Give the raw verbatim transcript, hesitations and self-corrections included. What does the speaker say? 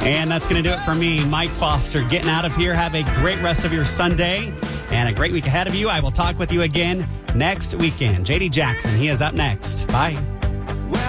And that's going to do it for me, Mike Foster, getting out of here. Have a great rest of your Sunday and a great week ahead of you. I will talk with you again next weekend. J D Jackson, he is up next. Bye.